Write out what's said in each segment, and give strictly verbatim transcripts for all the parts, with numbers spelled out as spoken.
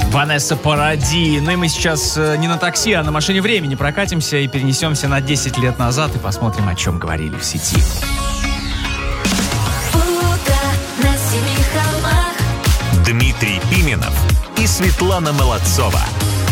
Ванесса Паради. Ну и мы сейчас не на такси, а на машине времени прокатимся и перенесемся на десять лет назад и посмотрим, о чем говорили в сети. Дмитрий Пименов и Светлана Молодцова.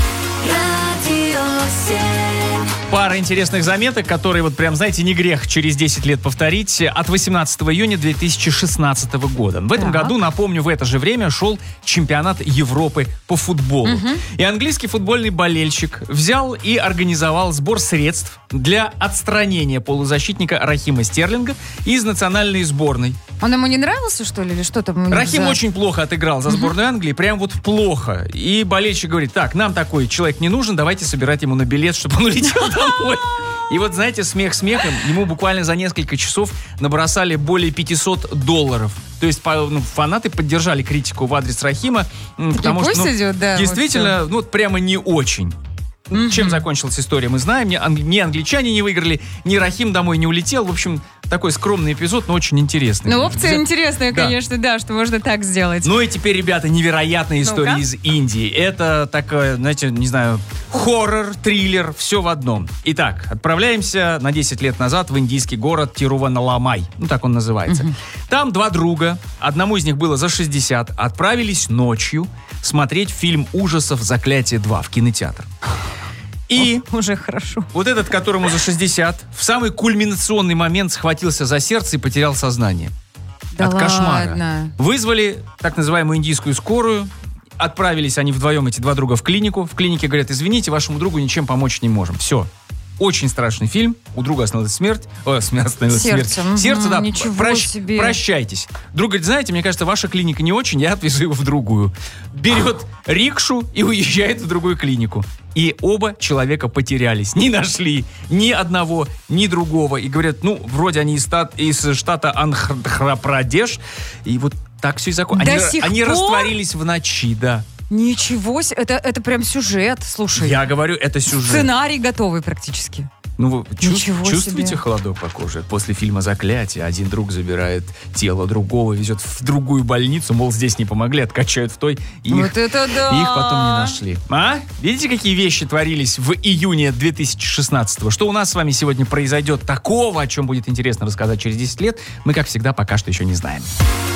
Пара интересных заметок, которые, вот прям, знаете, не грех через десять лет повторить. От восемнадцатого июня две тысячи шестнадцатого года. В этом Так. году, напомню, в это же время шел чемпионат Европы по футболу. Угу. И английский футбольный болельщик взял и организовал сбор средств для отстранения полузащитника Рахима Стерлинга из национальной сборной. Он ему не нравился, что ли, или что там? у них Рахим за- очень плохо отыграл за сборную Англии, прям вот плохо. И болельщик говорит: так, нам такой человек не нужен, давайте собирать ему на билет, чтобы он улетел домой. И вот, знаете, смех смехом, ему буквально за несколько часов набросали более пятьсот долларов. То есть по- ну, фанаты поддержали критику в адрес Рахима, м, потому пусть что ну, идет, да, действительно, ну вот прямо не очень. Чем закончилась история, мы знаем. Ни, ан- ни англичане не выиграли, ни Рахим домой не улетел. В общем, такой скромный эпизод, но очень интересный. Ну, опция Взя- интересная, Да. конечно, да, что можно так сделать. Ну и теперь, ребята, невероятная история Ну-ка. из Индии. Это такое, знаете, не знаю, хоррор, триллер, все в одном. Итак, отправляемся на десять лет назад в индийский город Тируваналамай. Ну, так он называется. Там два друга, одному из них было за шестьдесят, отправились ночью смотреть фильм ужасов «Заклятие два» в кинотеатр. И Уже хорошо. вот этот, которому за шестьдесят, в самый кульминационный момент схватился за сердце и потерял сознание. Да От кошмара. ладно. Вызвали так называемую индийскую скорую. Отправились они вдвоем, эти два друга, в клинику. В клинике говорят: извините, вашему другу ничем помочь не можем. Все. Очень страшный фильм. У друга остановилась смерть. О, смерть остановилась Сердце, смерть. мгм, Сердце, да. ничего прощ- себе. Прощайтесь. Друг говорит: знаете, мне кажется, ваша клиника не очень, я отвезу его в другую. Берет рикшу и уезжает в другую клинику. И оба человека потерялись. Не нашли ни одного, ни другого. И говорят: ну, вроде они из, стат- из штата Андхра-Прадеш. И вот так все и закончилось. До Они, сих они пор? растворились в ночи, да. Ничего себе, это, это прям сюжет, слушай. Я говорю, это сюжет. Сценарий готовый практически. Ну, вы чувс- Ничего чувствуете себе. холодок по коже? После фильма «Заклятие» один друг забирает тело другого, везет в другую больницу, мол, здесь не помогли, откачают в той, и Вот их, это да! и их потом не нашли. А? Видите, какие вещи творились в июне две тысячи шестнадцатого? Что у нас с вами сегодня произойдет такого, о чем будет интересно рассказать через десять лет, мы, как всегда, пока что еще не знаем.